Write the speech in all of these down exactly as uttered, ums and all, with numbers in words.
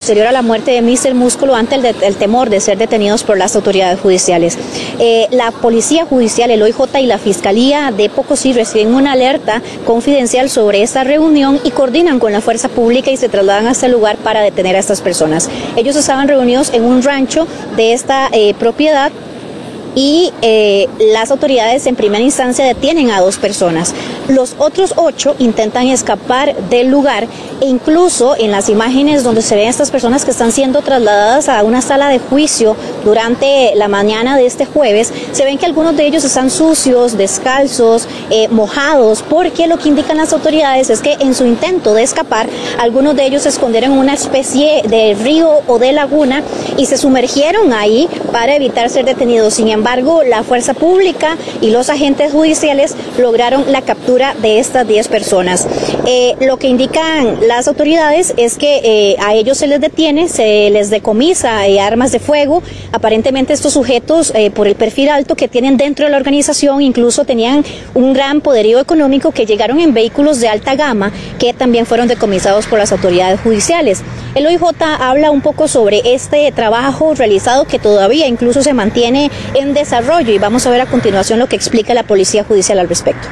posterior a la muerte de míster Músculo ante el, de, el temor de ser detenidos por las autoridades judiciales. Eh, la Policía Judicial, el O I J y la Fiscalía de Pocosí reciben una alerta confidencial sobre esta reunión y coordinan con la fuerza pública y se trasladan hasta el lugar para detener a estas personas. Ellos estaban reunidos en un rancho de esta eh, propiedad y eh, las autoridades en primera instancia detienen a dos personas. Los otros ocho intentan escapar del lugar e incluso en las imágenes donde se ven estas personas que están siendo trasladadas a una sala de juicio durante la mañana de este jueves, se ven que algunos de ellos están sucios, descalzos, eh, mojados, porque lo que indican las autoridades es que en su intento de escapar, algunos de ellos se escondieron en una especie de río o de laguna y se sumergieron ahí para evitar ser detenidos. Sin embargo, la fuerza pública y los agentes judiciales lograron la captura de estas diez personas. Eh, lo que indican las autoridades es que eh, a ellos se les detiene, se les decomisa eh, armas de fuego. Aparentemente estos sujetos, eh, por el perfil alto que tienen dentro de la organización, incluso tenían un gran poderío económico, que llegaron en vehículos de alta gama que también fueron decomisados por las autoridades judiciales. El O I J habla un poco sobre este trabajo realizado que todavía incluso se mantiene en desarrollo y vamos a ver a continuación lo que explica la Policía Judicial al respecto.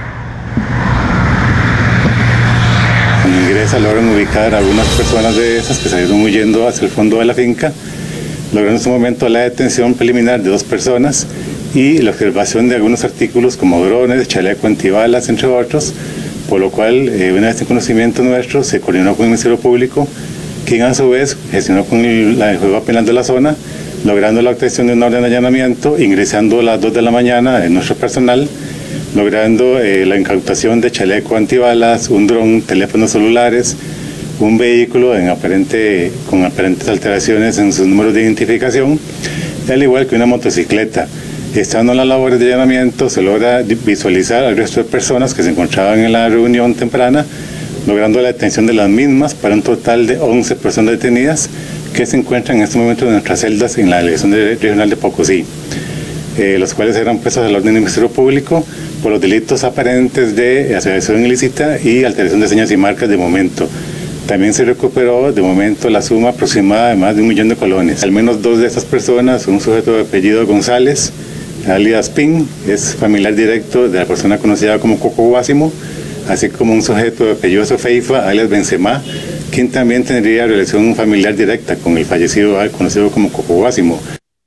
Cuando ingresa logran ubicar a algunas personas de esas que salieron huyendo hacia el fondo de la finca, logran en su momento la detención preliminar de dos personas y la observación de algunos artículos como drones, chaleco antibalas, entre otros, por lo cual, eh, una vez en conocimiento nuestro, se coordinó con el Ministerio Público, quien a su vez gestionó con el, la, el juego penal de la zona, logrando la obtención de un orden de allanamiento, ingresando a las dos de la mañana en nuestro personal, logrando eh, la incautación de chaleco antibalas, un dron, teléfonos celulares, un vehículo en aparente, con aparentes alteraciones en sus números de identificación, al igual que una motocicleta. Estando en las labores de allanamiento, se logra visualizar al resto de personas que se encontraban en la reunión temprana, logrando la detención de las mismas para un total de once personas detenidas que se encuentran en este momento en nuestras celdas en la Delegación Regional de Pocosí, eh, los cuales eran presos al orden del Ministerio Público por los delitos aparentes de asociación ilícita y alteración de señas y marcas de momento. También se recuperó de momento la suma aproximada de más de un millón de colones. Al menos dos de estas personas, un sujeto de apellido González, alias Pin, es familiar directo de la persona conocida como Coco Guásimo, así como un sujeto de apellido Sofeifa, alias Benzema, quien también tendría relación familiar directa con el fallecido conocido como Coco Guásimo.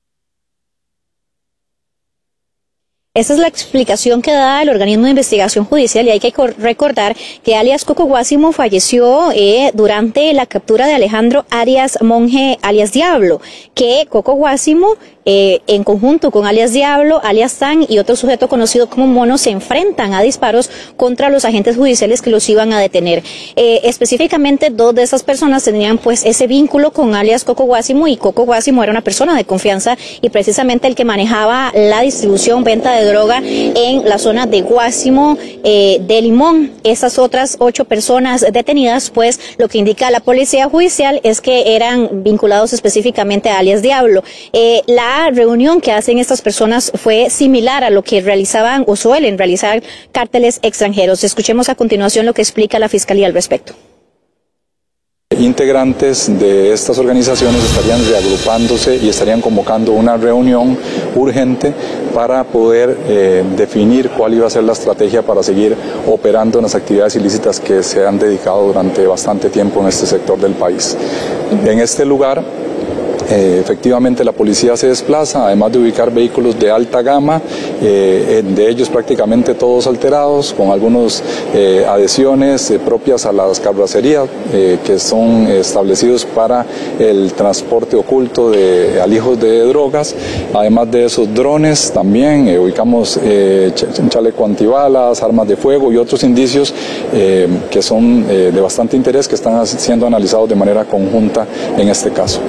Esa es la explicación que da el organismo de investigación judicial y hay que recordar que alias Coco Guásimo falleció eh, durante la captura de Alejandro Arias Monge, alias Diablo, que Coco Guásimo eh, en conjunto con alias Diablo, alias Tan y otro sujeto conocido como Mono se enfrentan a disparos contra los agentes judiciales que los iban a detener. Eh, específicamente dos de esas personas tenían pues ese vínculo con alias Coco Guásimo y Coco Guásimo era una persona de confianza y precisamente el que manejaba la distribución, venta de droga en la zona de Guásimo eh, de Limón. Esas otras ocho personas detenidas, pues lo que indica la Policía Judicial es que eran vinculados específicamente a alias Diablo. Eh, la reunión que hacen estas personas fue similar a lo que realizaban o suelen realizar cárteles extranjeros. Escuchemos a continuación lo que explica la Fiscalía al respecto. Integrantes de estas organizaciones estarían reagrupándose y estarían convocando una reunión urgente para poder eh, definir cuál iba a ser la estrategia para seguir operando en las actividades ilícitas que se han dedicado durante bastante tiempo en este sector del país. En este lugar, Eh, efectivamente la policía se desplaza, además de ubicar vehículos de alta gama, eh, de ellos prácticamente todos alterados, con algunas eh, adhesiones eh, propias a las carrocerías eh, que son establecidos para el transporte oculto de alijos de drogas. Además de esos drones también eh, ubicamos eh, ch chaleco antibalas, armas de fuego y otros indicios eh, que son eh, de bastante interés, que están siendo analizados de manera conjunta en este caso.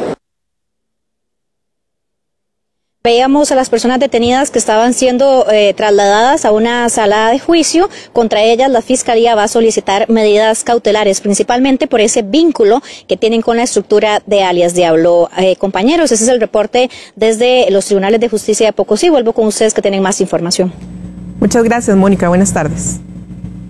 Veíamos a las personas detenidas que estaban siendo eh, trasladadas a una sala de juicio. Contra ellas la Fiscalía va a solicitar medidas cautelares, principalmente por ese vínculo que tienen con la estructura de alias Diablo. Eh, compañeros, ese es el reporte desde los tribunales de justicia de Pocosí. Vuelvo con ustedes que tienen más información. Muchas gracias, Mónica. Buenas tardes.